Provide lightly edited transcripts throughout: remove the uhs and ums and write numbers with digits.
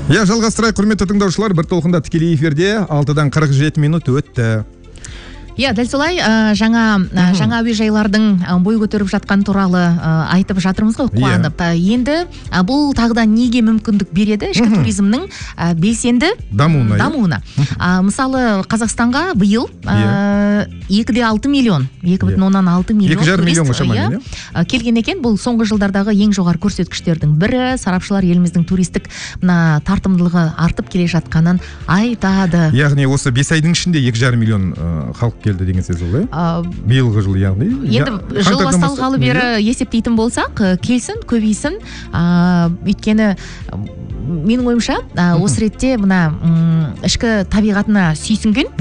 Я жалғастырайық, құрметті тыңдаушылар, бір толқында тікелей эфирде 6-дан 47 минут өтті. Я, дәл солай, жаңа әуежайлардың бой көтеріп жатқан туралы айтып жатырмыз ғой, қуанып. Енді бұл тағыда неге мүмкіндік береді ішкі туризмнің белсенді дамуына. Мысалы, Қазақстанға биыл 2,6 миллион, 2,6 миллион турист келген екен. Бұл соңғы жылдардағы ең жоғары көрсеткіштердің бірі. Сарапшылар еліміздің туристік тартымдылығы артып келе жатқанын айтады. Яғни осы 5 айдың ішінде 2,5 миллион халық келді деген сөз ол, биылғы жыл, яғни. Енді жыл басталғалы бері есептейтін болсақ, келсін, көбейсін. Өйткені менің ойымша, осы ретте мына ішкі табиғатына сүйсінген,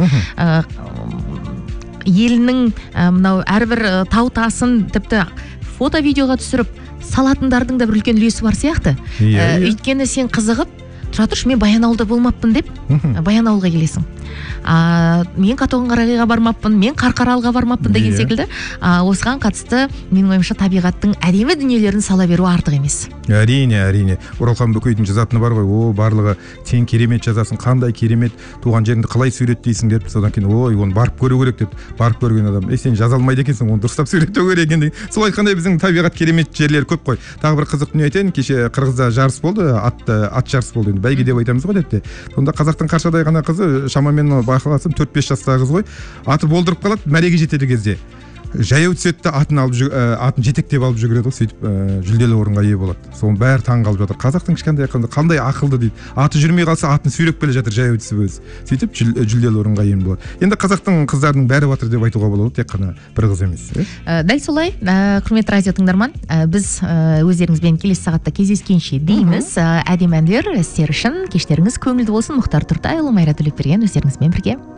елінің мынау әрбір тау тасын тіпті фото-видеоға түсіріп салатындардың да бір үлкен үлесі бар сияқты. Өйткені сен қызығып, тұра тұршы, мен Баянауылда болмаппын деп, Баянауылға келесің. Мен Қатоғанқарағайға бармаппын, мен Қарқаралыға бармаппын деген секілді. Осыған қатысты менің ойымша табиғаттың әдемі дүниелерін сала беру артық емес. Әрине. Оралхан Бөкейдің жазатыны бар ғой, о, барлығы сен керемет жазасың, қандай керемет, туған жеріңді қалай суреттейсің деп, содан кейін, ой, оны барып көру керек деп, барып көрген адам, сен жаза алмайды екенсің, оны дұрыстап суреттеу керек екен деген. Сол айтқандай біздің табиғат керемет жерлер көп қой. Тағы бір қызық дүние айтайын, кеше Қырғызда жарыс болды, ат жарыс болды, енді бәйге деп айтамыз ғой әдетте. Сонда қазақтың қаршадай ғана қызы, шамамен байқаласым 4-5 жастағы қыз ғой, аты болдырып қалады, мәреге жетеді кезде. Жаяу түсетті атын жетектеп алып жүгіреді ғой, сөйтіп жүлделі орынға ие болады. Соның бәрі таң қалып жатыр. Қазақтың кішкентай қандай ақылды дейді. Аты жүрмей қалса атын сүйреп келе жатыр жаяу түсіп өзі. Сөйтіп жүлделі орынға ие болады. Енді қазақтың қыздарының бәрі батыр деп айтуға болады, тек қана бір қыз емес. Дәл солай, құрметті радио тыңдарман, біз өздеріңізбен келесі сағатта кездескенше дейміз. Әдемі әндер сіздер үшін, кештеріңіз көңілді болсын. Мұхтар Тұртайұлы, Майра Төлепберген өздеріңізбен бірге.